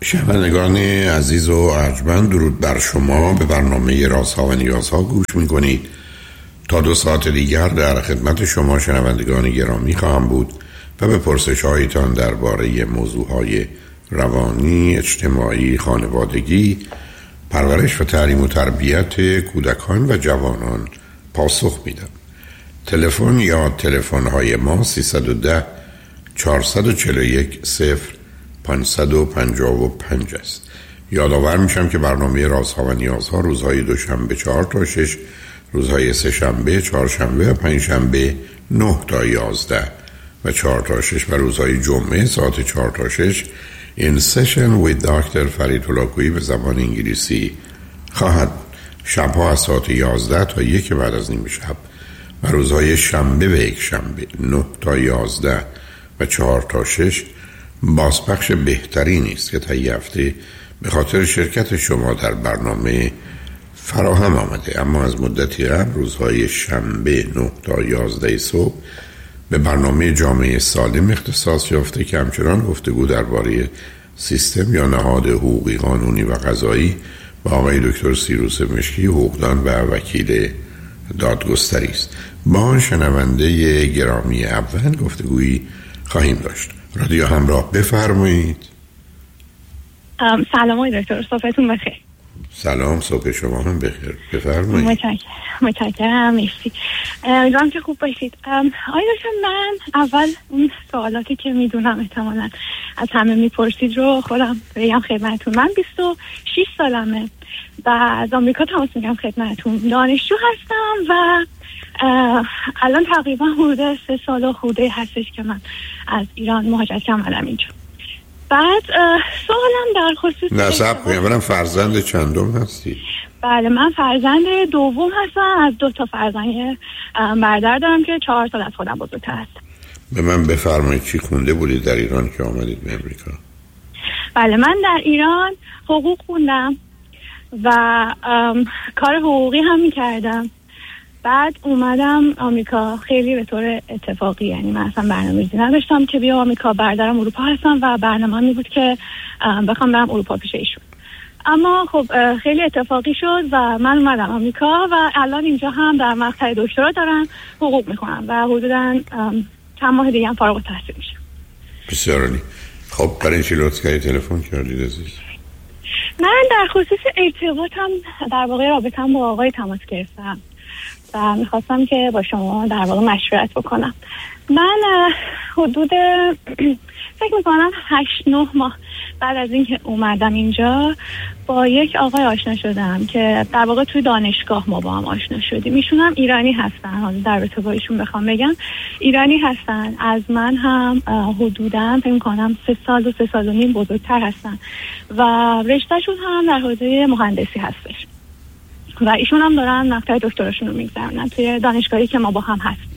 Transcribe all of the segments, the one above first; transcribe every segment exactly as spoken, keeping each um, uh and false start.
شنوندگان عزیز و ارجمند، درود بر شما. به برنامه رازها و نیازها گوش میکنید. تا دو ساعت دیگر در خدمت شما شنوندگان گرامی خواهم بود و به پرسش هایتان درباره موضوع های روانی، اجتماعی، خانوادگی، پرورش و تعلیم و تربیت کودکان و جوانان پاسخ میدم. تلفن یا تلفن های ما سیصد و ده چهارصد و چهل و یک صفر پانصد و پنجاه و پنج است. یادآور میشم که برنامه رازها و نیازها روزهای دوشنبه چهار تا شش، روزهای سه شنبه، چهار شنبه و پنج شنبه نه تا یازده و چهار تا شش و روزهای جمعه ساعت چهار تا شش این سشن وید دکتر فرید هلاکویی به زبان انگلیسی خواهد بود. شبها از ساعت یازده تا یک بعد از نیم شب و روزهای شنبه و یک شنبه نه تا یازده و چهار تا شش بازپخش بهترین است که طی هفته به خاطر شرکت شما در برنامه فراهم آمده. اما از مدتی قبل روزهای شنبه نه تا یازده صبح به برنامه جامعه سالم اختصاص یافته که همچنان گفتگو درباره سیستم یا نهاد حقوقی، قانونی و قضایی با آقای دکتر سیروس مشکی، حقوقدان و وکیل دادگستری است. با شنونده گرامی اول گفتگویی خواهیم داشت. رادیو همراه، بفرمایید. سلام آقای دکتر، صبحتون بخیر. سلام، صبح شما هم بخیر، بفرمایید. متشکرم متشکرم مرسی. امیدوارم که خوب باشید. آقای دکتر، من اول اون سوالاتی که میدونم احتمالاً از همه میپرسید رو خودم بگم خدمتتون. من بیست و شش سالمه و از آمریکا تماس میگم خدمتتون. دانشجو هستم و الان تقریبا حدود سه سال و خورده هستش که من از ایران مهاجرت کردم اینجا. بعد سوالم در خصوص نصب کنیم برم فرزند چندم هستی؟ بله، من فرزند دوم هستم از دو تا فرزند برادر دارم که چهار سال از خودم بزرگتر هستم. به من بفرمایید چی خونده بودید در ایران که آمدید به امریکا؟ بله، من در ایران حقوق خوندم و کار حقوقی هم میکردم. بعد اومدم آمریکا خیلی به طور اتفاقی، یعنی من اصلا برنامه‌ریزی نداشتم که بیام آمریکا. برادرم اروپا هستم و برنامه‌ام این بود که بخوام برم اروپا پیش ایشون. اما خب خیلی اتفاقی شد و من اومدم آمریکا و الان اینجا هم در مقطع دکترا دارم حقوق میخونم و حدوداً چند ماه دیگه هم فارغ التحصیل میشم. بسیار عالی. خب برای چی لطف کردید تلفن کردید عزیز؟ من در خصوص ارتباطم، در واقع رابطه‌ام با آقای تماس گرفتم و میخواستم که با شما در واقع مشورت بکنم. من حدود فکر میکنم هشت نه ماه بعد از اینکه اومدم اینجا با یک آقای آشنا شدم که در واقع توی دانشگاه ما با هم آشنا شدیم. ایشون هم ایرانی هستن، حالا در رابطه با ایشون بخوام بگم ایرانی هستن، از من هم حدوداً فکر میکنم سه سال و سه سال و نیم بزرگتر هستن و رشتهشون هم در حوزه مهندسی هستش و ایشون هم دارن مقطع دکتراشون رو میگذرونن توی دانشگاهی که ما با هم هستیم.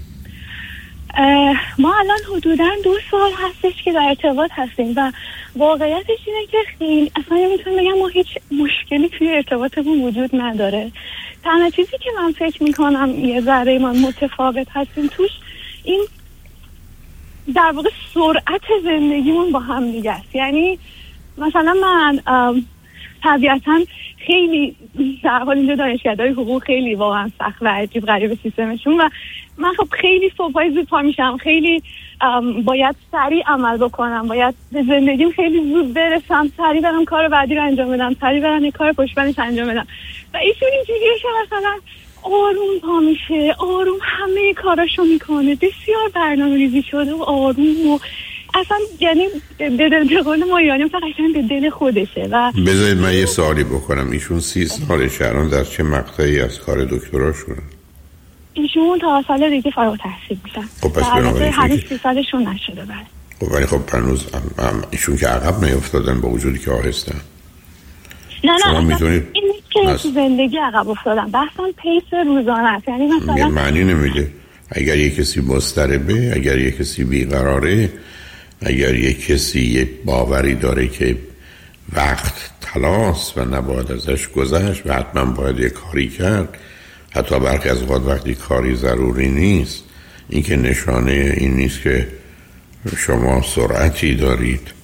ما الان حدوداً دو سال هستش که در ارتباط هستیم و واقعیتش اینه که خیلی اصلا نمیتونم بگم ما هیچ مشکلی توی ارتباطمون وجود نداره. تنها چیزی که من فکر میکنم یه ذره ما متفاوت هستیم توش این در واقع سرعت زندگیمون با هم دیگه است. یعنی مثلا من طبیعتاً خیلی در حال اینجا دانشگاه‌های حقوق خیلی واقعا سخت و عجیب غریب سیستمشون و من خب خیلی صبحای زود پا میشم، خیلی باید سریع عمل بکنم، باید به زندگیم خیلی زود برسم، سریع برم کار بعدی رو انجام بدم، سریع برم یه کار پشتبندش انجام بدم و ایشون اینجوریه که مثلا آروم پا میشه، آروم همه کاراشو میکنه، بسیار برنامه‌ریزی شده و آروم و اصلا یعنی به دل قول ما ایرانی فقط به دل خودشه. و بذارید من یه سوالی بکنم، ایشون سی سالشه الان، در چه مقطعی از کار دکتراشون؟ ایشون تا سال دیگه فارغ التحصیل میشن. خب پس بنابراین هنوز سی سالشون نشده. بله خب ولی خب هنوز ایشون که عقب نیفتادن با وجودی که آهستن. نه نه شما میتونید این که تو زندگی عقب افتادن، بحثاً پیس روزانه است. یعنی مثلا معنی نمیده اگر یک کسی مضطربه، اگر یک کسی بیقراره، اگر یک کسی یک باوری داره که وقت طلاست و نباید ازش گذشت و حتما باید یک کاری کرد، حتی برخی از اوقات وقتی کاری ضروری نیست، این که نشانه این نیست که شما سرعتی دارید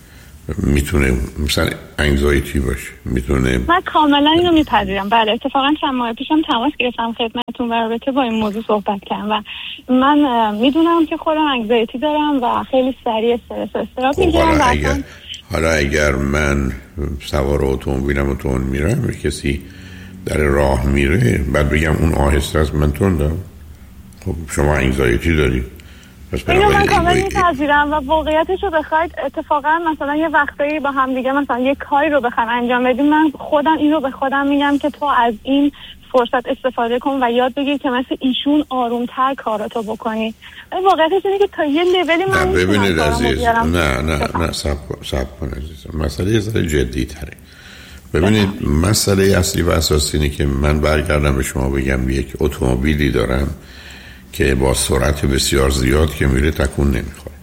میتونه مثلا انگزایتی باشه، میتونه. من کاملا اینو میپذیرم. بله اتفاقا چند ماه پیشم تماس گرفتم خدمتتون و رابطه با این موضوع صحبت کردم و من میدونم که خودم انگزایتی دارم و خیلی سریع استرس و استراب میگیرم. حالا اگر حالا اگر من سوار اتومبیلم و تون میرم کسی در راه میره بعد بگم اون آهسته است من تندم، خب شما انگزایتی دارید. اینو من کاملا میپذیرم و واقعیتش رو بخواید اتفاقا مثلا یه وقتایی با هم دیگه مثلا یه کاری رو بخوام انجام بدیم من خودم این رو به خودم میگم که تو از این فرصت استفاده کن و یاد بگیر که مثل ایشون آرومتر کاراتو بکنی. واقعیتش اینه که تا یه لولی من نه ببینید عزیز، نه نه نه سب سب کن عزیزم، مسئله یه ذره جدی تره. ببینید مسئله اصلی و اساسی اینه که من برگردم به شما بگم یک اتومبیلی دارم که با سرعت بسیار زیاد که میره تکون نمیخوره.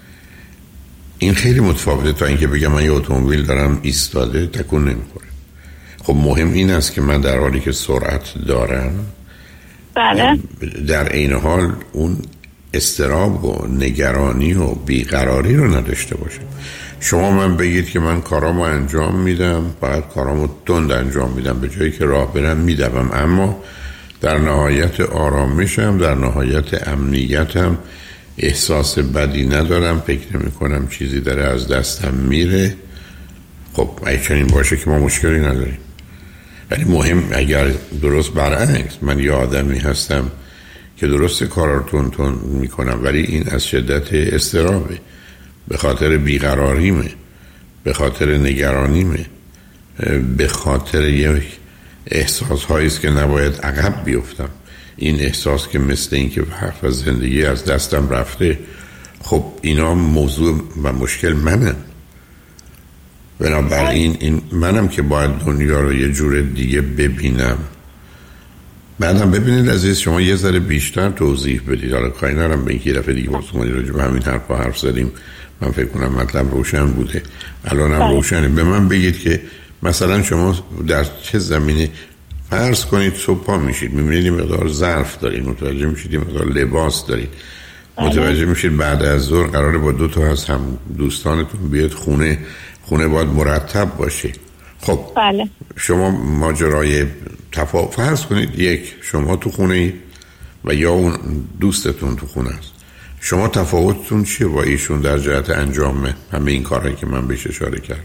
این خیلی متفاوته تا اینکه بگم من یه اتومبیل دارم ایستاده تکون نمیخوره. خب مهم این است که من در حالی که سرعت دارم بله در عین حال اون اضطراب و نگرانی و بیقراری رو نداشته باشم. شما من بگید که من کارامو انجام میدم، فقط کارامو تند انجام میدم، به جایی که راه برم میدوم، اما در نهایت آرامشم، در نهایت امنیتم، احساس بدی ندارم، فکر نمی کنم چیزی داره از دستم میره. خب اگه چنین باشه که ما مشکلی نداریم. ولی مهم اگر درست برعکس من یه آدمی هستم که درست کارا رو تون تون میکنم ولی این از شدت اضطرابه، به خاطر بیقراریمه، به خاطر نگرانیمه، به خاطر یک احساس هایی است که نباید عقب بیفتم، این احساس که مثل این که حرف از زندگی از دستم رفته. خب اینا موضوع و مشکل منم. بنابراین این منم که باید دنیا رو یه جور دیگه ببینم. بعدم ببینید عزیز، شما یه ذره بیشتر توضیح بدید. حالا کاری ندارم به اینکه دفعه دیگه واسه راجع به همین حرفا حرف زدیم، من فکر کنم مطلب روشن بوده، الانم روشنه. به من بگید که مثلا شما در چه زمینه فرض کنید صبح پا میشید میبینید این مقدار ظرف دارید، متوجه میشید این مقدار لباس دارید، متوجه میشید بعد از ظهر قراره با دو تا از هم دوستانتون بیاد خونه، خونه باید مرتب باشه. خب بله. شما ماجرای تفاوت فرض کنید یک شما تو خونه اید و یا اون دوستتون تو خونه است، شما تفاوتتون چیه با ایشون در جهت انجام همه این کارهایی که من بهش اشاره کردم؟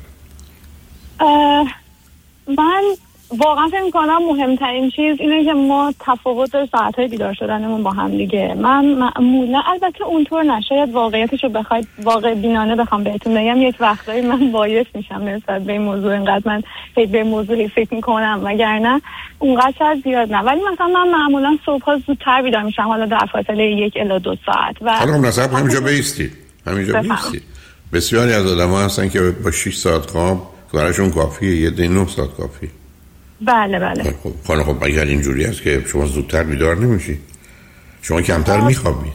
من واقعا فکر می‌کنم مهمترین چیز اینه که ما تفاوت داره ساعت‌های بیدار شدنمون با هم دیگه. من معمولا البته اونطور نشاید واقعیتش رو بخواید واقع بینانه بخوام بهتون بگم، یک وقتایی من بایس میشم نسبت به این موضوع، اینقدر من خیلی به موضوعی فکر می‌کنم وگرنه اونقدر شاید زیاد نه. ولی مثلا من معمولا صبح‌ها زودتر بیدار میشم، حالا در فاصله یک الی دو ساعت. و حالا نصب همینجا بیستید، همینجا بیستید. بسیاری از آدم‌ها هستن که با شش ساعت خواب براشون کافیه، یه ده نه ساعت کافیه. بله بله. خب خانم خب اگر اینجوری است که شما زودتر بیدار نمیشید، شما کمتر میخوابید.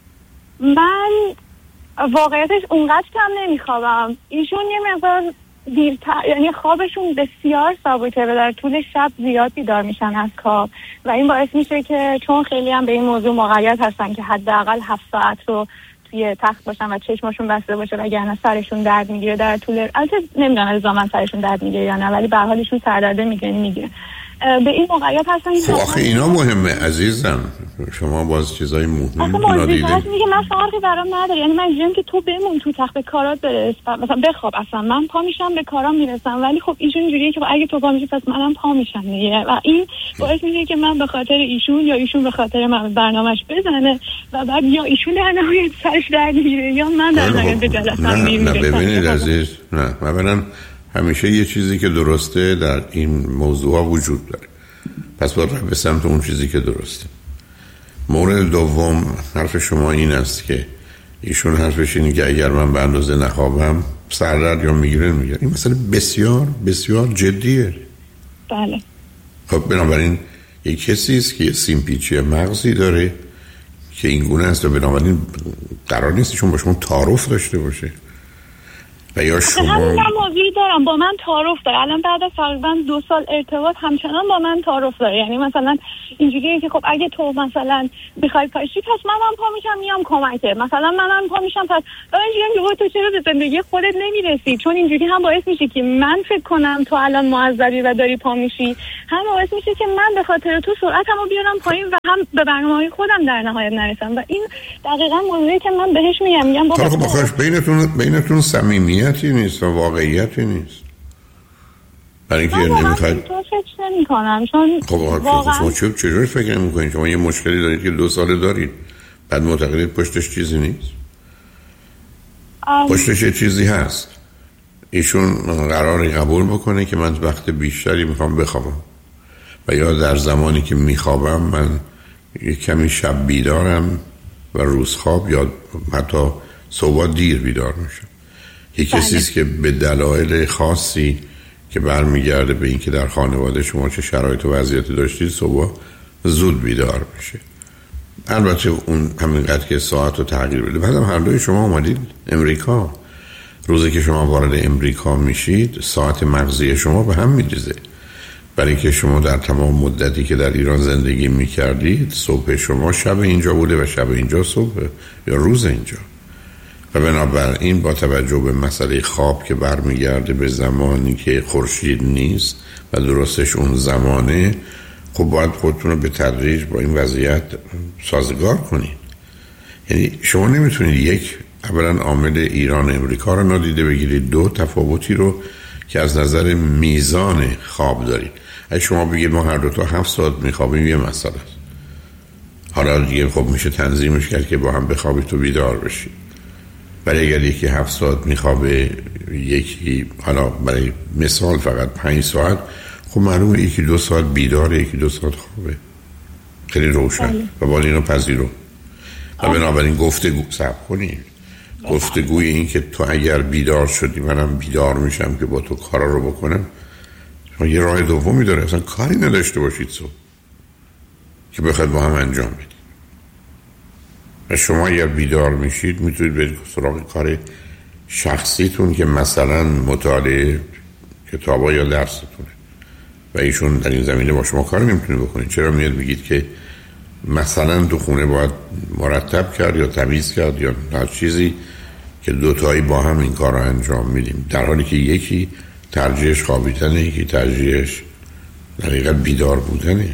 من واقعیتش اونقدر کم نمیخوابم، ایشون یه مقدار دیرتر، یعنی خوابشون بسیار ثابته و در طول شب زیاد بیدار میشن از خواب و این باعث میشه که چون خیلی هم به این موضوع مقید هستن که حداقل هفت ساعت رو توی تخت باشن و چشمشون بسته باشه وگرنه سرشون درد میگیره در طول، البته نمیدونم الزاما سرشون درد میگیره یا نه ولی به هر حال ایشون سردرد میگیره میگیره به این موقعیت هستن. خب آخه اینا مهمه عزیزم، شما باز چیزای مهم ندیدین. آخه میگه من فرقی برام نداره، یعنی من اینجوریه که تو بمون تو تخت به کارات برس، مثلا بخواب، اصلا من پا میشم به کارام میرسم، ولی خب ایشون اینجوریه که اگه تو پا میشی پس منم پا میشم دیگه و این باعث میشه که من به خاطر ایشون یا ایشون به خاطر من برنامه‌اش بزنه و بعد یا ایشون در نهایت سرش درد میگیره یا من در نهایت به جلسم میرم. نه ببینید عزیز، نه اولا همیشه یه چیزی که درسته در این موضوع وجود داره، پس باید به سمت اون چیزی که درسته. مورد دوم حرف شما این است که ایشون حرفش اینه که اگر من به اندازه نخوابم سردرد یا میگیرن میگیرن. این مسئله بسیار بسیار جدیه. بله. خب بنابراین یک کسی است که یه سیمپیچی مغزی داره که این گونه است و بنابراین قرار نیست چون با شما تعارف داشته باشه و یا شما همین من موضوعی دارم با من تعارف داره. الان بعد از تقریبا دو سال ارتباط همچنان با من تعارف داره، یعنی مثلا اینجوریه که خب اگه تو مثلا میخوای پاشی پس منم پا میشم میام کمکت، مثلا منم پا میشم پس اینجوریه که تو چرا به زندگی خودت نمیرسی، چون اینجوری هم باعث میشه که من فکر کنم تو الان معذبی و داری پا میشی، هم باعث میشه که من به خاطر تو سرعتمو بیارم پایین و هم به برنامه‌های خودم در نهایت نرسم. و این دقیقاً موضوعی که من بهش میگم میگم بابا خب بخواش بینتون بینتون صمیمیتی نیست و واقعیتی نیست. برای اینکه نمیخواید تو فکر نمی‌کنم چون خب واقعا چه چجوری فکر نمی‌کنید؟ شما یه مشکلی دارید که دو ساله دارید بعد معتقدید پشتش چیزی نیست؟ ام... پشتش یه چیزی هست. ایشون قراره قبول بکنه که من وقت بیشتری میخوام بخوابم و یا در زمانی که میخوابم من یه کمی شب بیدارم و روز خواب یا حتی صبح دیر بیدار میشم. یه کسیست که به دلایل خاصی که برمیگرده به این که در خانواده شما چه شرایط و وضعیتی داشتید صبح زود بیدار میشه. البته اون همینقدر که ساعت رو تغییر بده. بعدم هر دوی شما اومدید امریکا، روزی که شما وارد امریکا میشید ساعت مغزی شما به هم میریزه، برای که شما در تمام مدتی که در ایران زندگی میکردید صبح شما شب اینجا بوده و شب اینجا صبح یا روز اینجا. و بنابراین با توجه به مسئله خواب که برمیگرده به زمانی که خورشید نیست و درستش اون زمانه، خب باید خودتون رو به تدریج با این وضعیت سازگار کنید. یعنی شما نمیتونید یک اولا عامل ایران و امریکا رو نادیده بگیرید، دو تفاوتی رو که از نظر میزان خواب دارید. اگه شما بگید ما هر دو تا هفت ساعت میخوابیم یه مسئله است، حالا دیگه خب میشه تنظیمش کرد که با هم بخوابید تو بیدار بشید. برای اگر یکی هفت ساعت میخوابه یکی حالا برای مثال فقط پنج ساعت، خب معلومه یکی دو ساعت بیداره یکی دو ساعت خوابه، خیلی روشن و باید اینو پذیرو. و بنابراین گفتگو صبر کنید، گفتگوی این که تو اگر بیدار شدی منم بیدار میشم که با تو کارا رو بکنم، شما یه راه دومی داره، اصلا کاری نداشته باشید صبح که بخواید با هم انجام بدید. و شما اگر بیدار میشید میتونید برید سراغ کار شخصیتون که مثلا مطالعه کتابا یا درستونه و ایشون در این زمینه با شما کار نمیتونه بکنید. چرا میاد بگید که مثلا تو خونه باید مرتب کرد یا تمیز کرد یا هر چیزی که دوتایی با هم این کار رو انجام میدیم، در حالی که یکی ترجیحش خوابیدنه یکی ترجیحش در حقیقت بیدار بودنه.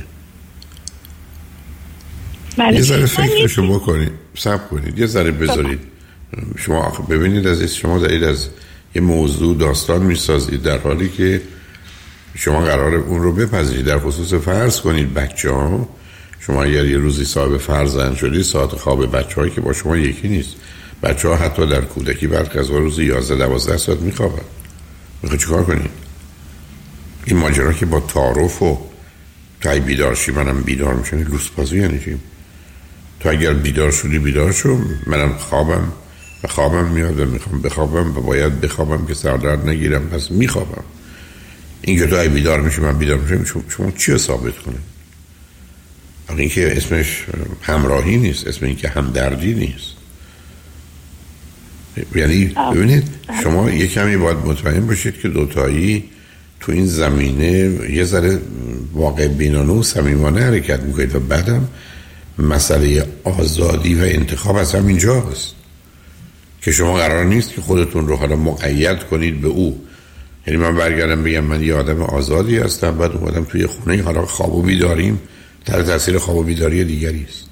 یه ذره فکرشو بکنید، صبر کنید، یه ذره بذارید. شما ببینید از شما دارید از یه موضوع داستان میسازید در حالی که شما قراره اون رو بپذیرید. در خصوص فرض کنید بچه ها، شما اگر یه روزی صاحب فرزند شدید ساعت خواب بچه هایی که با شما یکی نیست. بچه ها حتی در کودکی برخی از روزی یازده دوازده ساعت میخوابن. میخواد چیکار کنید؟ این ماجرا که با تعارف و تو بیدار شی منم بیدار میشم لوسبازی یعنی چی؟ تو اگر بیدار شدی بیدار شو، منم خوابم و خوابم میاد و میخوام بخوابم و باید بخوابم که سردرد نگیرم پس میخوابم. این که تو اگه بیدار میشی من بیدار میشم، شما, شما چی رو ثابت کنه؟ این که اسمش همراهی نیست، اسم این که همدردی نیست. یعنی ببینید شما یک کمی باید مطمئن باشید که دوتایی تو این زمینه یه ذره واقع بینانه و صمیمانه حرکت میکنید و بعدم مسئله آزادی و انتخاب از هم اینجاست که شما قرار نیست که خودتون رو حالا مقید کنید به او. یعنی من برگردم بگم من یه آدم آزادی هستم بعد اومدم توی خونه حالا خواب و بیداریم در تاثیر خواب و بیداری دیگری است.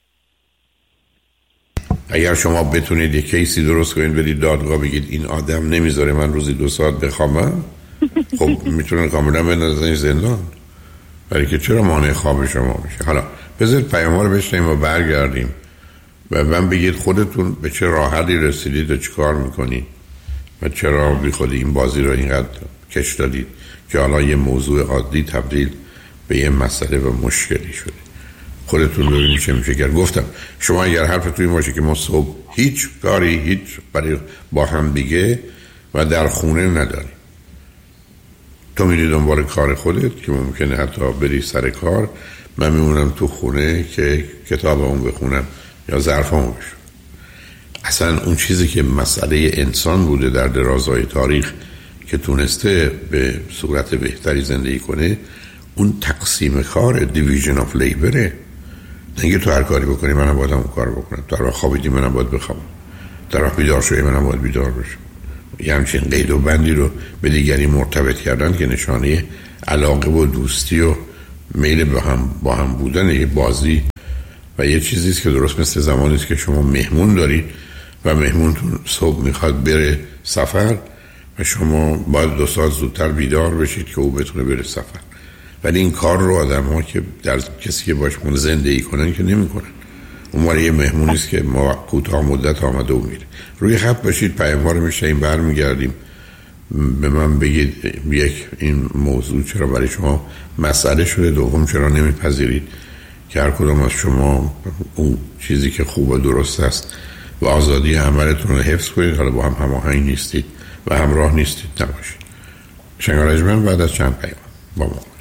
اگر شما بتونید یک کیسی درست کنید برید دادگاه بگید این آدم نمیذاره من روزی دو ساعت بخوابم، خب میتونن کاملا بندازن زندان، برای که چرا مانع خواب شما میشه. حالا بذارید پیام ها رو بشنیم و برگردیم و من بگید خودتون به چه راحتی رسیدید و چی کار میکنید و چرا بی خود این بازی رو اینقدر کش دادید که حالا یه موضوع عادی تبدیل به یه مسئله و مشکلی شده. خودتون رو میشه میشه کرد. گفتم شما اگر حرف توی باشه که ما صبح هیچ کاری هیچ برای با هم دیگه و در خونه نداریم، تو میری دنبال کار خودت که ممکنه حتی بری سر کار، من میمونم تو خونه که کتابمو بخونم یا ظرفمو بشورم. اصلا اون چیزی که مسئله انسان بوده در درازای تاریخ که تونسته به صورت بهتری زندگی کنه، اون تقسیم کار دیویژن آف لیبره. نگه تو هر کاری بکنی منم باید اون کار بکنم، تو هر خوابیدی منم باید بخوابم، در وقت بیدار شدی منم باید بیدار بشم. یه همچین قید و بندی رو به دیگری مرتبط کردن که نشانه علاقه و دوستی و میل به هم با هم بودن یه بازی و یه چیزیست که درست مثل زمانی است که شما مهمون دارید و مهمونتون صبح میخواد بره سفر و شما باید دو ساعت زودتر بیدار بشید که او بتونه بره سفر. ولی این کار رو آدم ها که در کسی که باشمون زندگی کنن که نمی کنن. اون ولی یه مهمونی است که ما کوتاه مدت آمده و میره. روی خط باشید، پیاموار میشه این بر میگردیم به من بگید یک این موضوع چرا برای شما مسئله شده، دوم چرا نمیپذیرید که هر کدام از شما اون چیزی که خوب و درست است و آزادی عملتون رو حفظ کنید، حالا با هم هماهنگ نیستید و همراه نیستید نباشید. شنگ من بعد از چند پیام با ما باشید.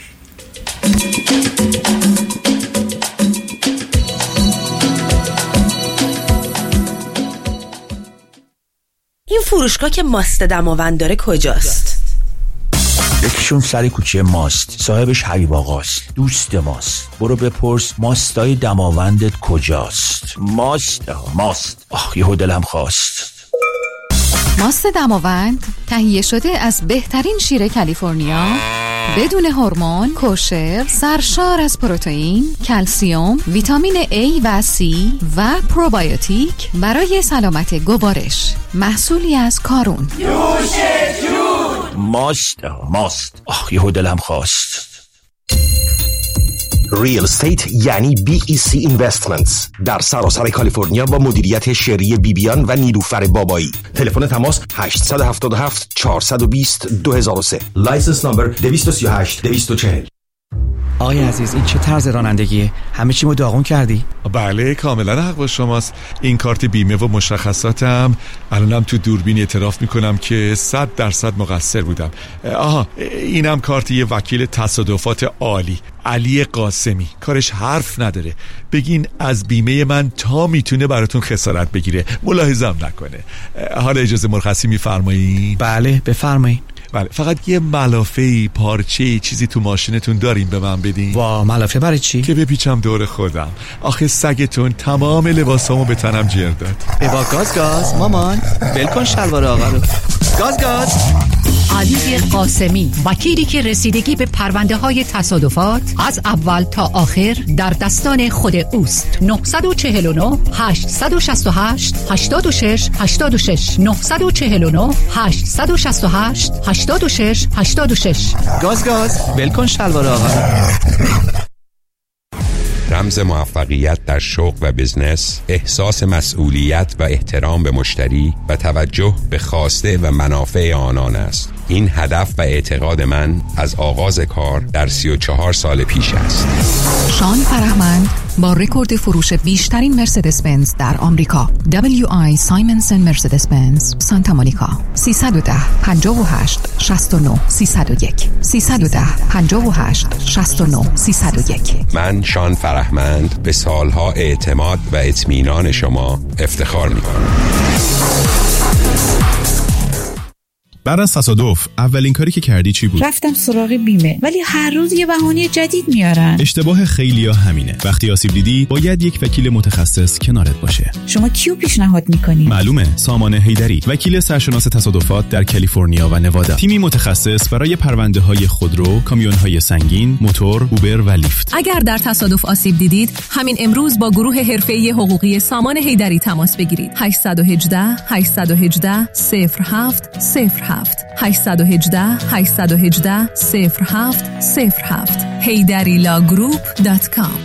این فروشگاه که ماست دماوند داره کجاست؟ یکیشون سر کوچه ماست، صاحبش حبیب آقاست، دوست ماست. برو بپرس ماستای دماوندت کجاست. ماست ماست آخ یهو دلم خواست. ماست دماوند تهیه شده از بهترین شیر کالیفرنیا، بدون هورمون، کوشر، سرشار از پروتئین، کلسیم، ویتامین A و C و پروبیوتیک برای سلامت گوارش. محصولی از کارون. نوش جون. ماست ماست آخ یهو دلم خواست. ریل استیت یعنی بی ای سی Investments در سراسر کالیفرنیا با مدیریت شری بیبیان و نیلوفر بابایی. تلفن تماس هشت هفت هفت چهار دو صفر دو هزار و سه. لایسنس نمبر دویست و سی و هشت دویست و چهل. آقای عزیز این چه طرز رانندگیه؟ همه چی مو داغون کردی؟ بله کاملا حق با شماست. این کارت بیمه و مشخصاتم الانم تو دوربین اعتراف میکنم که صد درصد مقصر بودم. آها اینم کارت یه وکیل تصادفات عالی، علی قاسمی. کارش حرف نداره، بگین از بیمه من تا میتونه براتون خسارت بگیره، ملاحظم نکنه. حالا اجازه مرخصی میفرمایید؟ بله بفرمایید. بله فقط یه ملافه پارچه چیزی تو ماشینتون دارین به من بدین؟ وا ملافه برای چی؟ که بپیچم دور خودم. آخه سگتون تمام لباسامو به تنم جر داد. ببا گاز گاز مامان ول کن شلوار آقا رو. گاز گاز. علی قاسمی، وکیلی که رسیدگی به پرونده های تصادفات از اول تا آخر در دستان خود اوست. نه چهار نه هشت شش هشت هشت شش هشت شش نه چهار نه هشت شش هشت هشت شش هشت شش. گاز گاز ول کن شلوار آقا. رمز موفقیت در شغل و بزنس، احساس مسئولیت و احترام به مشتری و توجه به خواسته و منافع آنان است. این هدف و اعتقاد من از آغاز کار در سی و چهار سال پیش است. شان فرهمند با رکورد فروش بیشترین مرسدس بنز در آمریکا، دبلیو آی سایمنسن مرسدس بنز سانتا مونیکا. سیصد و ده پنجاه و هشت شصت و نه سیصد و یک سیصد و ده پنجاه و هشت شصت و نه سیصد و یک. من شان فرهمند به سالها اعتماد و اطمینان شما افتخار می‌کنم. بعد از تصادف اولین کاری که کردی چی بود؟ رفتم سراغ بیمه، ولی هر روز یه بهانه جدید میارن. اشتباه خیلیا همینه. وقتی آسیب دیدی باید یک وکیل متخصص کنارت باشه. شما کیو پیشنهاد میکنی؟ معلومه، سامان حیدری، وکیل سرشناس تصادفات در کالیفرنیا و نوادا. تیمی متخصص برای پرونده‌های خودرو، کامیون‌های سنگین، موتور، اوبر و لیفت. اگر در تصادف آسیب دیدید، همین امروز با گروه حرفه‌ای حقوقی سامان حیدری تماس بگیرید. هشت یک هشت هشت یک هشت صفر هفت صفر هفت هشت یک هشت هشت یک هشت صفر هفت صفر هفت حیدریلاگروپ دات کام.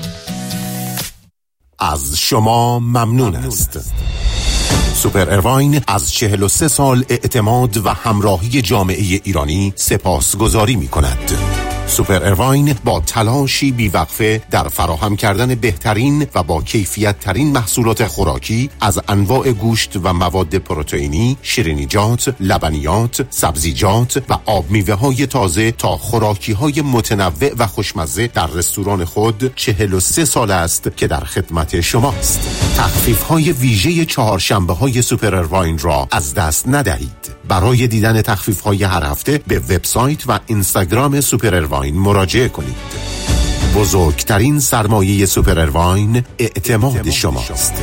از شما ممنون است. سوپر ارواین از چهل و سه سال اعتماد و همراهی جامعه ایرانی سپاسگزاری می کند. سوپر ارواین با تلاشی بیوقفه در فراهم کردن بهترین و با کیفیت ترین محصولات خوراکی از انواع گوشت و مواد پروتئینی، شیرینیجات، لبنیات، سبزیجات و آب میوه های تازه تا خوراکی های متنوع و خوشمزه در رستوران خود چهل و سه سال است که در خدمت شماست. تخفیف های ویژه چهارشنبه های سوپر ارواین را از دست ندهید. برای دیدن تخفیف‌های هر هفته به وبسایت و اینستاگرام سوپر ارواین مراجعه کنید. بزرگترین سرمایه سوپر ارواین اعتماد شماست.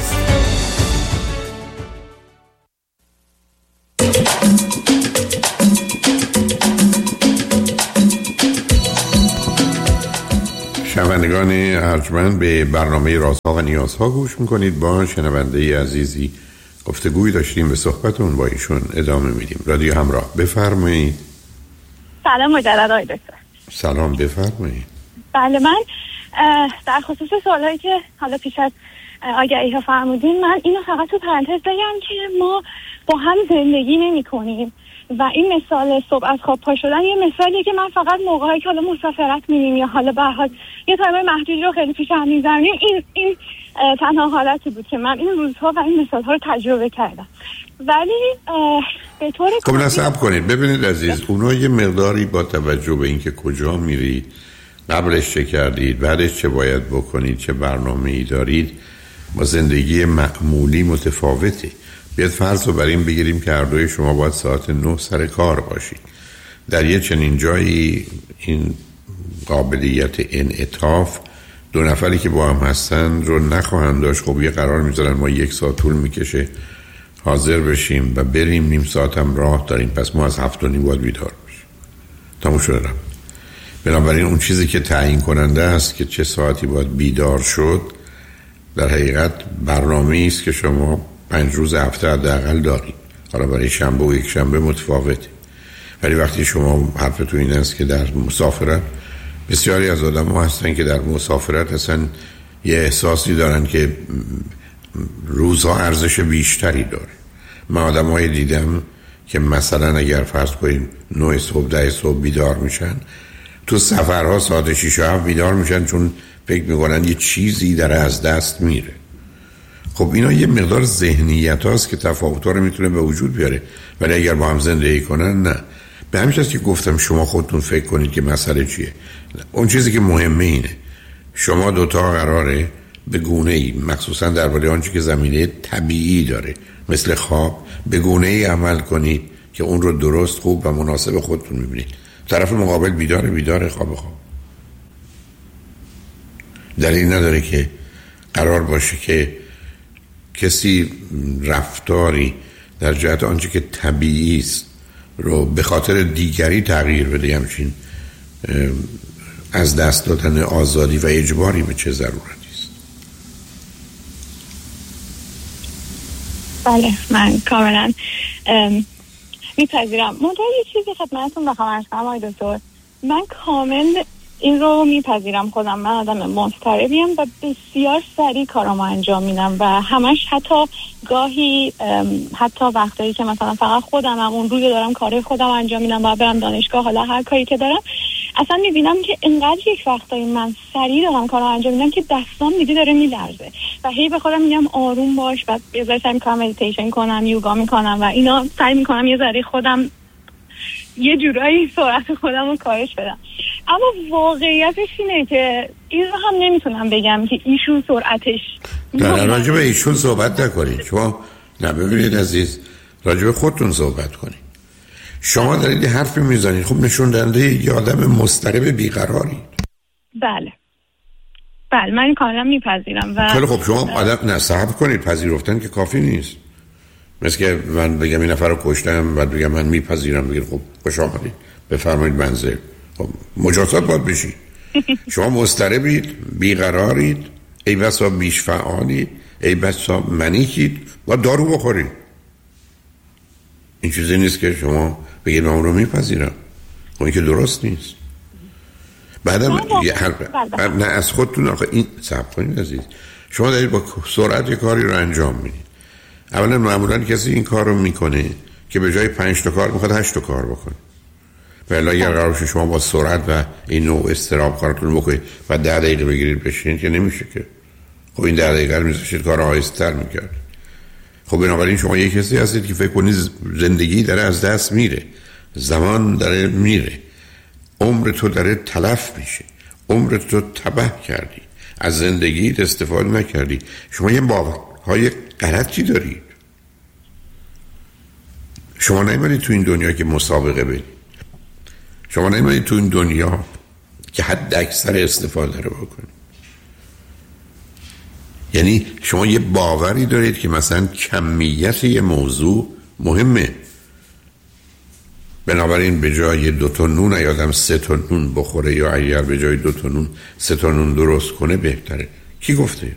شنوندگان ارجمند به برنامه رازها و نیازها گوش میکنید. با شنونده عزیزی گفتگوی داشتیم، به صحبتون با ایشون ادامه میدیم. رادیو همراه، بفرمایید. سلام مجدد آقای دکتر. سلام، بفرمایید. بله، من در خصوص سوالایی که حالا پیش از آگهی ها فرمودین، من اینو فقط تو پرانتز بگم که ما با هم زندگی نمی کنیم و این مثال صبح از خواب پا شدن یه مثالیه که من فقط موقعی که حالا مسافرت میریم یا حالا به هر حال یه تایمای محدودی رو خیلی پیش هم می‌ذاریم، این این تنها حالتی بود که من این روزها و این مثال‌ها رو تجربه کردم. ولی به طور خب نصب کنید. ببینید عزیز، اونا یه مقداری با توجه به اینکه کجا میرید، قبلش چه کردید، بعدش چه باید بکنید، چه برنامه‌ای دارید، با زندگی معمولی متفاوته. بیاد فرض رو بر این بگیریم که هر دوی شما باید ساعت نه سر کار باشید. در یه چنین جایی این قابلیت انعطاف دو نفری که با هم هستن رو نخواهند داشت. خب یه قرار میذارن ما یک ساعت طول میکشه حاضر بشیم و بریم، نیم ساعت هم راه داریم، پس ما از هفت و نیم باید بیدار بشیم. تموم شده. بنابراین اون چیزی که تعیین کننده است که چه ساعتی باید بیدار شد در حقیقت برنامه‌ای است که شما پنج روز هفته حداقل دارید. حالا برای شنبه و یک شنبه متفاوته، ولی وقتی شما حرفتون این است که در مسافرت، بسیاری از آدم ها هستن که در مسافرت اصلا یه احساسی دارن که روزها ارزش بیشتری داره. من آدم های دیدم که مثلا اگر فرض کنیم نه صبح ده صبح بیدار میشن، تو سفرها ساعت شیش و هفت بیدار میشن چون فکر میکنن یه چیزی داره از دست میره. خب اینا یه مقدار ذهنیت هاست که تفاوت ها رو میتونه به وجود بیاره، ولی اگر با هم زندگی کنن نه. به همین جاست که گفتم شما خودتون فکر کنید که مسئله چیه. اون چیزی که مهمه اینه شما دوتا قراره به گونه ای، مخصوصا درباره آنچه که زمینه طبیعی داره مثل خواب، به گونه ای عمل کنید که اون رو درست، خوب و مناسب خودتون میبینید. طرف مقابل بیداره بیداره، خواب خواب. دلیل نداره که قرار باشه که کسی رفتاری در جهت آنچه که طبیعی است رو به خاطر دیگری تغییر بده. همچین از دست دادن آزادی و اجباری به چه ضرورتی است؟ بله، من کاملا میپذیرم. منتها یه چیزی خدمتتون بخوام عرض کنم آقای دکتر، من کامل این رو میپذیرم. خودم من آدم مضطربیم و بسیار سریع کارامو انجام میدم و همش، حتی گاهی حتی وقتایی که مثلا فقط خودم هم اون روی دارم کار خودم انجام میدم و برم دانشگاه، حالا هر کاری که دارم، اصلا میبینم که اینقدر یک وقتایی من سریع دارم کارو انجام میدم که دستام دیگه داره میلرزه و هی به خودم میگم آروم باش و یه ذره سعی میکنم مدیتیشن کنم، یوگا میکنم و اینا، سعی میکنم یه ذره خودم یه جورایی سرعت خودم رو کاهش بدم. اما واقعیتش اینه که این رو هم نمیتونم بگم که ایشون سرعتش نه. راجع به ایشون صحبت نکنید شما. نه ببینید عزیز، راجع به خودتون صحبت کنید. شما دارید یه حرفی میزنید، خب نشون دهنده یه آدم مضطرب بیقراری. بله بله، من کاملا میپذیرم. و خیلی خب شما آدم نه صبر کنید، پذیرفتن که کافی نیست. مثل که من بگم این نفر رو کشتم و بگم من میپذیرم، بگید خب خوش آمدید بفرمایید منزل. خب مجازات باید بشید. شما مضطربید، بیقرارید، ای بسا بیش فعالید، ای بسا منیکید، باید دارو بخورید. این چیزی نیست که شما بگید من رو میپذیرم. اون که درست نیست. بعدم یه حرف نه از خودتون آخه این صبر کنید عزیز. شما دارید با سرعت کاری رو انجام میدید. اولا معمولا کسی این کار رو میکنه که به جای پنج تا کار میخواد هشت تا کار بکنه. ولی اگر قرار شما با سرعت و این نوع استراب کارتون بکنید و ده دقیقه بگیرید بشینید که نمیشه که. خب این ده دقیقه رو میذاشید کار آهسته‌تر میکرد. خب بنابراین شما یک کسی هستید که فکر کنید زندگی داره از دست میره، زمان داره میره، عمر تو داره تلف میشه، عمر تو تباه کردی، از زندگی استفاده نکردی. شما یه باورهای غلطی دارید. شما نمی‌بینید تو این دنیا که مسابقه بدید، شما نمی‌بینید تو این دنیا که حد اکثر استفاده رو بکنید. یعنی شما یه باوری دارید که مثلا کمیت یه موضوع مهمه، بنابراین به جای دو تا نون یادم سه تا نون بخوره، یا اگر به جای دو تا نون سه تا نون درست کنه بهتره. کی گفته؟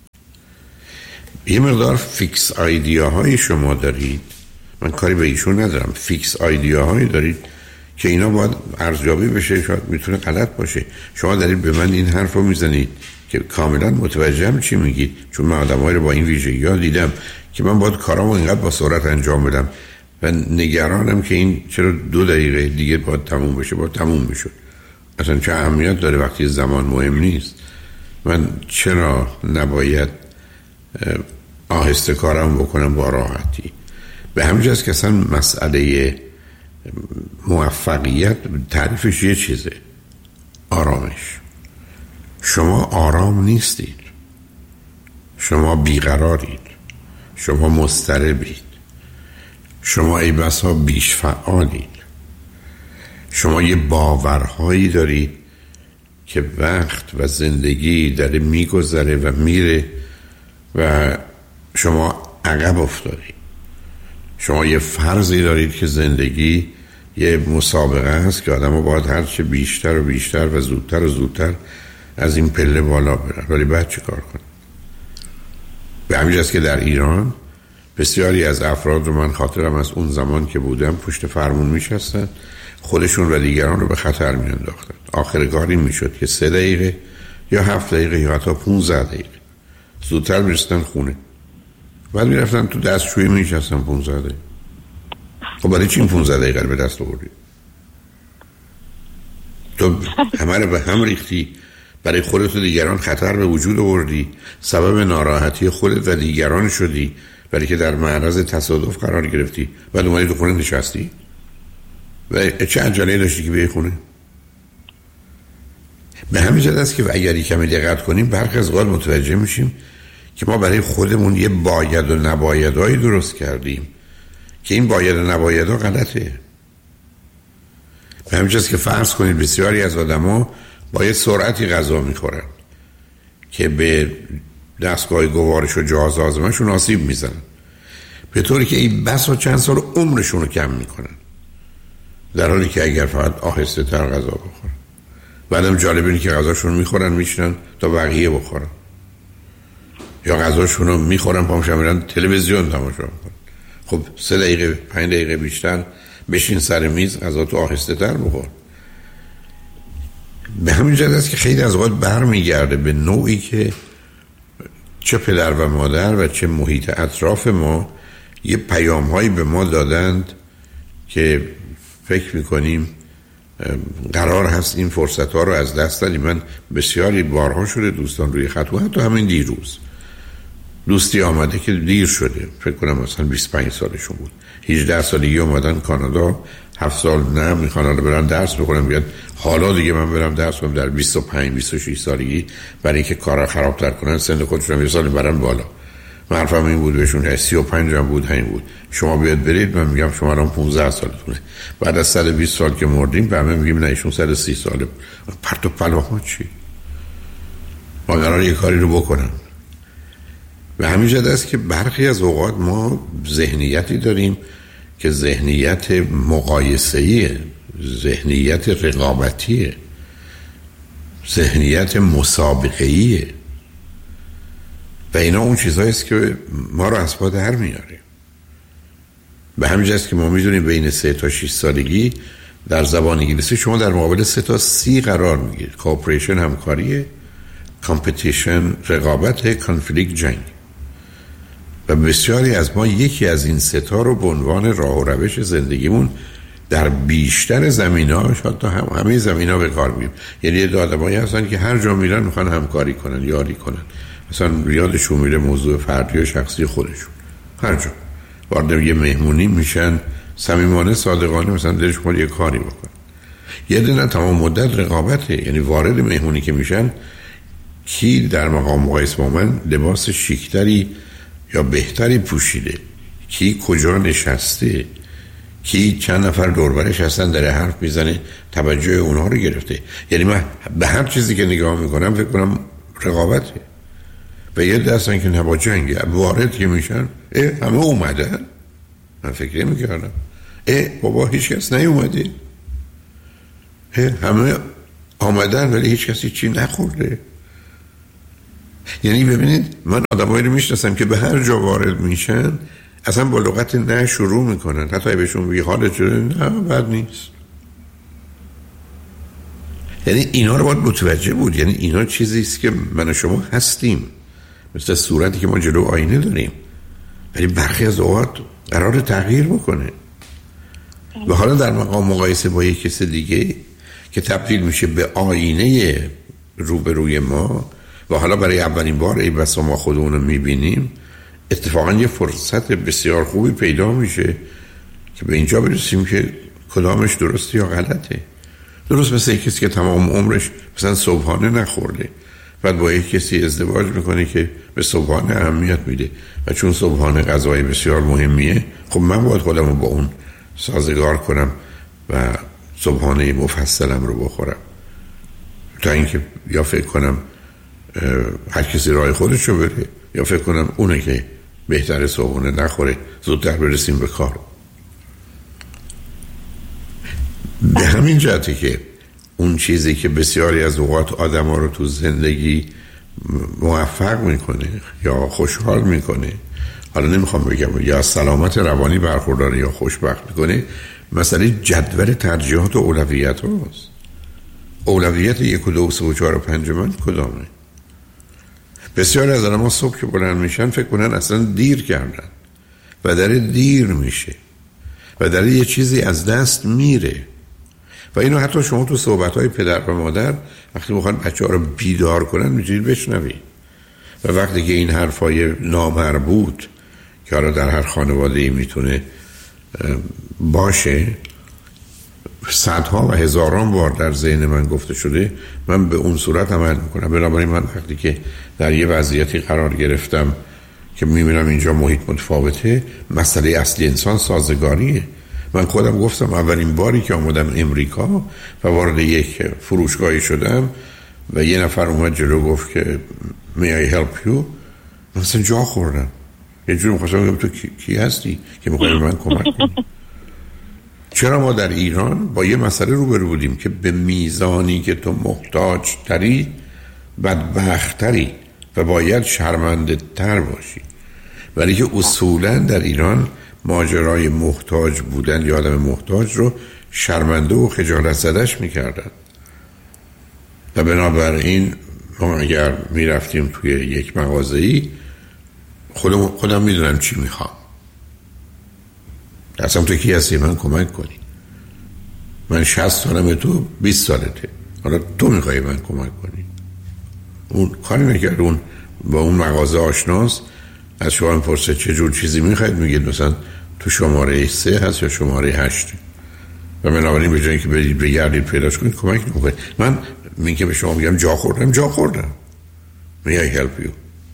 یه مقدار فیکس آیدیاهای شما دارید، من کاری به ایشون ندارم، فیکس آیدیاهایی دارید که اینا باید ارزیابی بشه، شاید میتونه غلط باشه. شما دارید به من این حرف رو میزنید که کاملا متوجهم چی میگید، چون من آدمایی رو با این ویژگی‌ها دیدم که من باید کارامو اینقدر با سرعت انجام بدم و نگرانم که این چرا دو دقیقه دیگه باید تموم بشه، باید تموم بشه. اصلا چه اهمیت داره وقتی زمان مهم نیست؟ من چرا نباید آهسته کارم بکنم با راحتی؟ به همین جاست که اصلا مسئله موفقیت تعریفش یه چیزه، آرامش. شما آرام نیستید، شما بیقرارید، شما مضطربید، شما ای بسا بیش فعالید، شما یه باورهایی دارید که وقت و زندگی داره میگذره و میره و شما عقب افتادید. شما یه فرضی دارید که زندگی یه مسابقه است که آدم باید هرچه بیشتر و بیشتر و زودتر و زودتر از این پله بالا برن، ولی بعد چه کار کنن؟ به همین جاست که در ایران بسیاری از افراد رو من خاطرم از اون زمان که بودم پشت فرمون میشستن، خودشون و دیگران رو به خطر میانداختن. آخر کار این میشد که سه دقیقه یا هفت دقیقه یا حتی پونزده دقیقه زودتر میرسیدن خونه، بعد میرفتن تو دستشویی میشستن پونزده دقیقه. خب برای چی این پونزده دقیقه رو به دست آوردی؟ تو همه رو به هم ریختی، برای خودت و دیگران خطر به وجود آوردی، سبب ناراحتی خودت و دیگران شدی، برای که در معرض تصادف قرار گرفتی، بعد اومدی تو خونه نشستی و چه عجله داشتی که بیای خونه؟ به همین جهت است که اگر کمی دقت کنیم برخی از اوقات متوجه میشیم که ما برای خودمون یه باید و نبایدهایی درست کردیم که این باید و نبایدها غلطه. به همین جهت است که فرض کنید بسیاری از آدما با یه سرعتی غذا میخورن که به دستگاه گوارش و جهاز هاضمه‌شون آسیب میزنن، به طوری که این بس و چند سال عمرشون رو کم میکنن، در حالی که اگر فقط آهسته تر غذا بخورن. بعدم جالب اینه که غذاشون میخورن میشنن تا بقیه بخورن، یا غذاشون رو میخورن پامشن میرن تلویزیون تماشا میکنن. خب سه دقیقه پنج دقیقه بیشتر بشین سر میز، غذا تو آهسته تر بخور. به همین جهت است که خیلی از اوقات برمیگرده به نوعی که چه پدر و مادر و چه محیط اطراف ما یه پیام هایی به ما دادند که فکر میکنیم قرار هست این فرصت ها رو از دست بدیم. من بسیاری بارها شده دوستان روی خط و حتی همین دیروز دوستی آمده که دیر شده، فکر کنم مثلا بیست و پنج سالشون بود، هجده سالگی اومدن کانادا، هفت سال نه میخوان برن درس بخونن، بیاد حالا دیگه من برم درس کنم در بیست و پنج بیست و شش سالگی برای اینکه کارا خرابتر کنن سن خودشون یه سال برن بالا. من حرفم این بود بهشون سی و پنج هم بود همین بود، شما بیاد برید، من میگم شما الان پانزده سالتونه، بعد از صد و بیست سال که مردیم به همه میگیم نه ایشون صد و سی ساله. پرت و پلاها چی؟ ما قراره یه کاری رو بکنم. و همین جد است که برخی از اوقات ما ذهنیتی داریم که ذهنیت مقایسه‌ایه، ذهنیت رقابتیه، ذهنیت مسابقه‌ایه و اینا اون چیزهایی است که ما رو از پا در میاره. به همین جاست که ما میدونیم بین سه تا شش سالگی در زبان انگلیسی شما در مقابل سه تا سی قرار میگیرید. کوآپریشن همکاریه، کامپتیشن رقابت، کانفلیکت جنگ. و بسیاری از ما یکی از این سه تا رو به عنوان راه و روش زندگیمون در بیشتر زمینه‌ها، شاید تا هم همه زمینه‌ها به کار می‌بریم. یعنی آدمایی هستن که هر جا میرن میخوان همکاری کنن، یاری کنن، مثلا یادشون میره موضوع فردی و شخصی خودشون، هر جا وارد یه مهمونی میشن صمیمانه صادقانه مثلا دلش می‌خواد یه کاری بکنن. یه دونه تمام مدت رقابته، یعنی وارد مهمونی که میشن کی در مقام مقایسه با من لباس شیکتری یا بهتری پوشیده، کی کجا نشسته، کی چند نفر دوربرش هستن داره حرف میزنه توجه اونها رو گرفته. یعنی من به هر چیزی که نگاه میکنم فکر کنم رقابته و یه دستن که نبا جنگه وارد که میشن اه همه اومدن. من فکر نمیکردم اه بابا هیچ کس نیومده، اه همه آمدن ولی هیچ کسی چی نخورده. یعنی ببینید من آدمایی رو میشناسم که به هر جا وارد میشن اصلا با لغت نه شروع میکنن، حتی بهشون بگی حالت شده نه بد نیست. یعنی اینا رو باید متوجه بود. یعنی اینا چیزیست که من و شما هستیم، مثل صورتی که ما جلو آینه داریم، ولی برخی از اوقات قرار تغییر بکنه و حالا در مقام مقایسه با یک کس دیگه که تبدیل میشه به آینه روبروی ما و حالا برای اولین بار ای بسا ما خودمون رو میبینیم، اتفاقا یه فرصت بسیار خوبی پیدا میشه که به اینجا برسیم که کدامش درسته یا غلطه. درست مثل کسی که تمام عمرش مثلا صبحانه نخورده بعد با یک کسی ازدواج میکنه که به صبحانه اهمیت میده و چون صبحانه غذای بسیار مهمیه، خب من باید خودم رو با اون سازگار کنم و صبحانه مفصلم رو بخورم، تا اینکه یا فکر کنم هر کسی راه خودش رو بره یا فکر کنم اونه که بهتره صبحانه نخوره، زودتر برسیم به کار. به همین جهته که اون چیزی که بسیاری از اوقات آدم ها رو تو زندگی موفق میکنه یا خوشحال میکنه، حالا نمیخوام بگم یا سلامت روانی برخورداره یا خوشبخت میکنه، مسئله جدول ترجیحات و اولویت هاست. اولویت یک و دو و سه و چهار و پنج من کدامه؟ بسیاری از آدم ها صبح که بلند میشن فکر کنن اصلا دیر کردن و داره دیر میشه و داره یه چیزی از دست میره و اینو حتی شما تو صحبت‌های پدر و مادر وقتی میخوان بچه‌ها رو بیدار کنن میتونید بشنوید و وقتی که این حرفای نامربوط که حالا در هر خانواده‌ای میتونه باشه صدها و هزاران بار در ذهن من گفته شده، من به اون صورت عمل میکنم. بنابراین من وقتی که در یه وضعیتی قرار گرفتم که میبینم اینجا محیط متفاوته، مسئله اصلی انسان سازگاریه. من خودم گفتم اولین باری که آمدم امریکا و وارد یک فروشگاهی شدم و یه نفر اومد جلو گفت که may I help you، مثلا جا خوردم. یه جور میخواستم بگم تو کی, کی هستی که میخوایی من کمک کنی؟ چرا ما در ایران با یه مسئله روبرو بودیم که به میزانی که تو محتاج تری بدبخت تری و باید شرمنده تر باشی، ولی که اصولا در ایران ماجرای محتاج بودن یا آدم محتاج رو شرمنده و خجالت زدش میکردن و بنابراین ما اگر میرفتیم توی یک مغازه‌ای خودم, خودم میدونم چی میخوام، اصلا تو کی هستی من کمک کنی، من شصت سالمه تو بیست سالته، حالا تو میخوایی من کمک کنی. اون کاری نکرد، اون با اون مغازه آشناست، از شما میپرسه چه جور چیزی میخواید، میگید مثلا تو شماره سه هست یا شماره هشت و بنابراین به جایی که برید بگردید پیداش کنید کمک نمیکنید. من من که به شما میگم جا خوردم جا خوردم may I help you.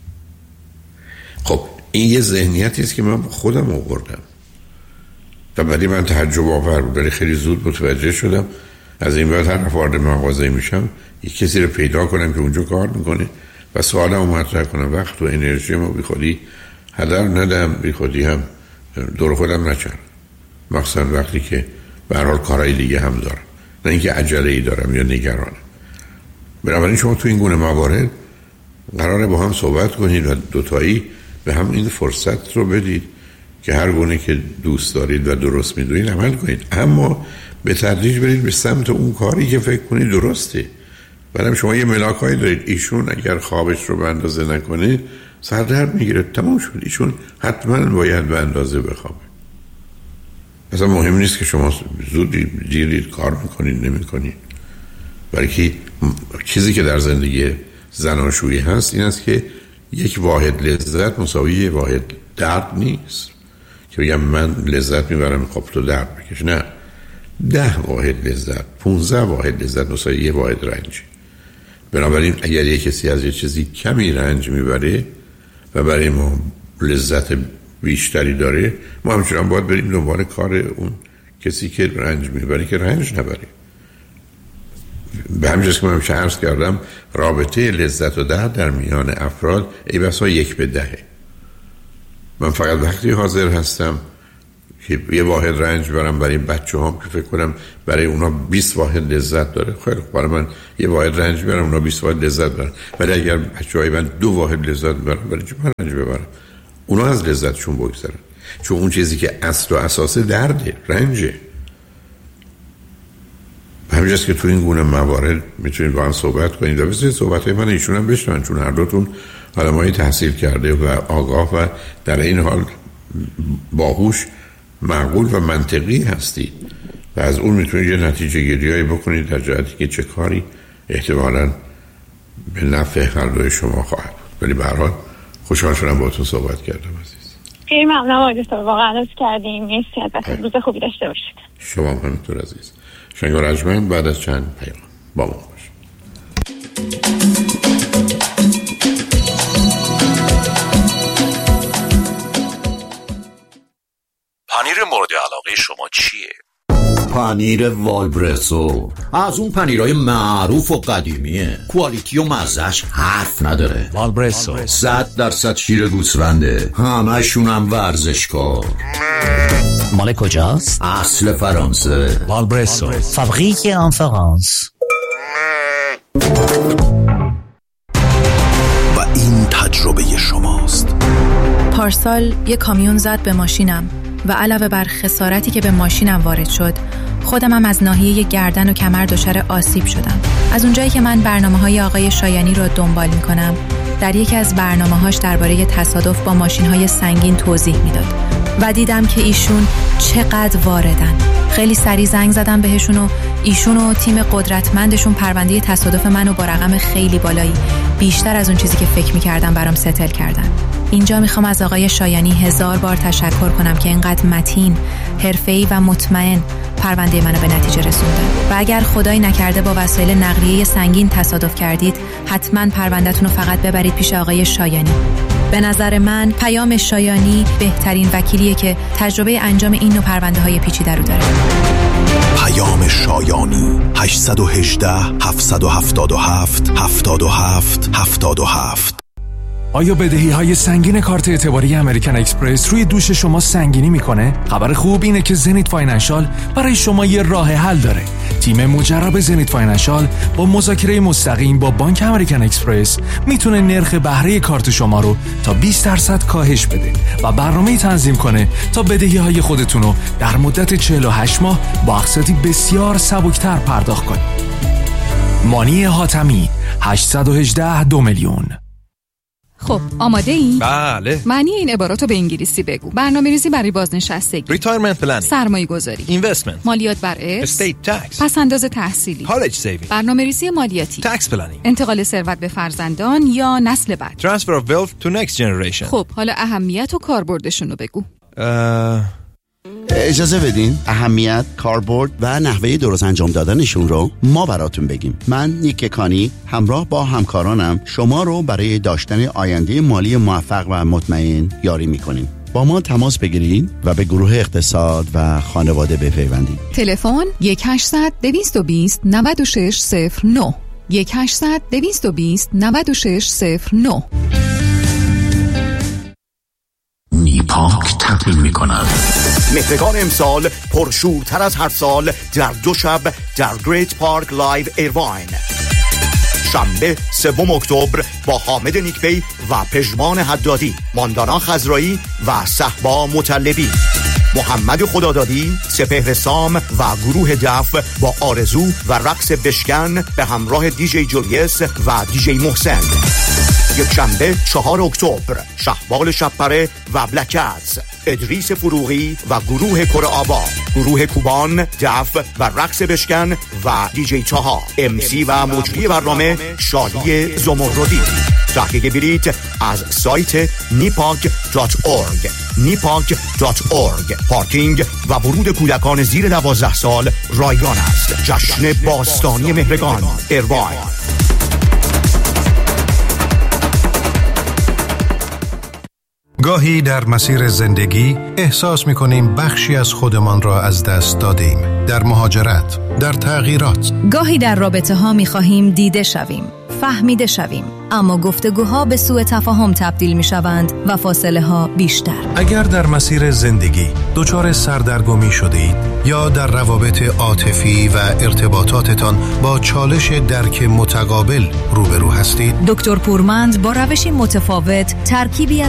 خب این یه ذهنیتی است که من خودم آوردم و بعدی من تعجب آور بود، ولی خیلی زود متوجه شدم از این بعد هر دفعه وارد مغازه میشم یک کسی رو پیدا کنم که اونجا کار میکنه و سوالمو مطرح کنم، وقت و انرژی ما بی خودی هدر ندم، بی خودی هم دور خودم نچرم، مخصوصا وقتی که به هر حال کارهای دیگه هم دارم، نه اینکه عجله‌ای دارم یا نگرانم. بنابراین شما تو این گونه موارد قراره با هم صحبت کنید و دوتایی به هم این فرصت رو بدید که هر گونه که دوست دارید و درست میدونید عمل کنید، اما به تدریج برید به سمت اون کاری که فکر کنید درسته. بعدم شما یه ملاکایی دارید، ایشون اگر خوابش رو به اندازه نکنه سردرد میگیره، تمام شد، ایشون حتما باید به اندازه بخوابه. اصلا مهم نیست که شما زودی دیرید کار میکنید نمیکنید، بلکه چیزی که در زندگی زناشویی هست این است که یک واحد لذت مساوی یک واحد درد نیست که بگم من لذت میبرم خب تو درد بکش، نه، ده واحد لذت پونزده واحد لذت مساوی یک واحد رنج. بنابراین اگر یک کسی از یک چیزی کمی رنج میبره و برای ما لذت بیشتری داره، ما همچنان باید بریم دنبال کار اون کسی که رنج میبره که رنج نبره. به همجاست که من همیشه عرض کردم رابطه لذت و درد در میان افراد ای بسا یک به دهه. من فقط وقتی حاضر هستم که یه واحد رنج برم برای بچه هم که فکر کنم برای اونا بیست واحد لذت داره، خیلی خوب برای من یه واحد رنج برم اونا بیست واحد لذت برن. ولی اگر بچه های من دو واحد لذت برم برای چه من رنج ببرم؟ اونا از لذتشون بگذارن، چون اون چیزی که اصل و اساس درده رنجه. همینجاست که تو این گونه موارد میتونید با هم صحبت کنید و بسید صحبت های من ایشون هم بشنون، چون هر دوتون آدمای تحصیل کرده و آگاه و در این حال باهوش، معقول و منطقی هستید و از اون میتونید یه نتیجه گیریایی بکنید در جهتی که چه کاری احتمالاً به نفع هر دوی شما خواهد. ولی به هر حال خوشحال شدم باهاتون صحبت کردم عزیز. خیلی ممنونم آقای دکتر، واقعا لطف کردیم. مرسی ازتون، روز خوبی داشته باشید. شما هم همینطور عزیز. شنگار اجمن بعد از چند پیام با ما باش. پنیر مورد علاقه شما چیه؟ پنیر والبرسو از اون پنیرهای معروف و قدیمیه، کوالیتی و مزهش حرف نداره. والبرسو صد درصد شیر گوسفنده، همشون هم ورزشکار. مال کجاست؟ اصل فرانسه. والبرسو فابریک ان فرانس. و این تجربه شماست. پارسال یک کامیون زد به ماشینم و علاوه بر خسارتی که به ماشینم وارد شد، خودم هم از ناحیه گردن و کمر دچار آسیب شدم. از اونجایی که من برنامه‌های آقای شایانی رو دنبال می‌کنم، در یکی از برنامه‌هاش درباره تصادف با ماشین‌های سنگین توضیح میداد و دیدم که ایشون چقدر واردن. خیلی سریع زنگ زدم بهشون و ایشون و تیم قدرتمندشون پرونده تصادف منو با رقم خیلی بالایی، بیشتر از اون چیزی که فکر می‌کردم، برام ستل کردن. اینجا میخوام از آقای شایانی هزار بار تشکر کنم که اینقدر متین، حرفه‌ای و مطمئن پرونده منو به نتیجه رسوندن. و اگر خدایی نکرده با وسایل نقلیه سنگین تصادف کردید، حتما پرونده‌تون رو فقط ببرید پیش آقای شایانی. به نظر من پیام شایانی بهترین وکیلیه که تجربه انجام این نوع پرونده‌های پیچیده رو داره. پیام شایانی هشت یک هشت هفت هفت هفت هفت هفت هفت هفت. آیا بدهی های سنگین کارت اعتباری امریکن اکسپرس روی دوش شما سنگینی میکنه؟ خبر خوب اینه که زنیت فاینانشال برای شما یه راه حل داره. تیم مجرب زنیت فاینانشال با مذاکره مستقیم با بانک امریکن اکسپرس میتونه نرخ بهره کارت شما رو تا بیست درصد کاهش بده و برنامه‌ای تنظیم کنه تا بدهی های خودتون رو در مدت چهل و هشت ماه با اقساطی بسیار سبکتر پرداخت کنید. مانی حاتمی هشت یک هشت دو میلیون. خب آماده ای؟ بله. معنی این عباراتو به انگلیسی بگو. برنامه‌ریزی برای بازنشستگی، ریتایرمنت پلنینگ، سرمایه‌گذاری، اینوستمنت، مالیات بر ارث، استیت تکس، پس‌انداز تحصیلی، کالج سیوینگ، برنامه‌ریزی مالیاتی، تکس پلنینگ، انتقال ثروت به فرزندان یا نسل بعد، ترانسفر اف ویلث تو نکست جنریشن. خب حالا اهمیت و کاربردشون رو بگو. اه... اجازه بدین اهمیت، کاربرد و نحوه درست انجام دادنشون رو ما براتون بگیم. من نیک کانی همراه با همکارانم شما رو برای داشتن آینده مالی موفق و مطمئن یاری میکنیم. با ما تماس بگیرید و به گروه اقتصاد و خانواده بپیوندید. تلفن یک هشتصد دویست و بیست نود و شش صفر نه یک هشتصد دویست و بیست نود و شش صفر نه. نیپاک تقدیم می کند مهرگان امسال پرشورتر از هر سال در دو شب در گریت پارک لایو ایرواین. شنبه سوم اکتبر با حامد نیکبی و پژمان حدادی، ماندانا خضرایی و صحبا مطلبی، محمد خدادادی، سپهر سام و گروه دف با آرزو و رقص بشکن به همراه دیجی جولیس و دیجی محسن. یک شنبه چهار اکتبر شهبال شبپره و بلکتس، ادریس فروغی و گروه کره آبا، گروه کوبان، دف و رقص بشکن و دیجی تاها، امسی و مجری برنامه شادی زمردی. تحقیق بلیت از سایت نیپاک دات اورگ نیپاک دات اورگ. پارکینگ و ورود کودکان زیر دوازده سال رایگان است. جشن باستانی مهرگان ایرواین. گاهی در مسیر زندگی احساس می‌کنیم بخشی از خودمان را از دست دادیم. در مهاجرت، در تغییرات. گاهی در رابطه ها می‌خواهیم دیده شویم، فهمیده شویم، اما گفتگوها به سوء تفاهم تبدیل می‌شوند و فاصله ها بیشتر. اگر در مسیر زندگی دچار سردرگمی شدید یا در روابط عاطفی و ارتباطاتتان با چالش درک متقابل روبرو هستید، دکتر پورمند با روشی متفاوت ترکیبی از